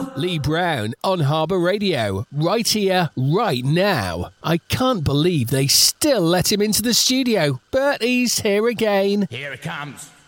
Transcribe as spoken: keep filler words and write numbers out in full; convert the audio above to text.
Lee Brown on Harbour Radio, right here, right now. I can't believe they still let him into the studio, but he's here again. Here it comes.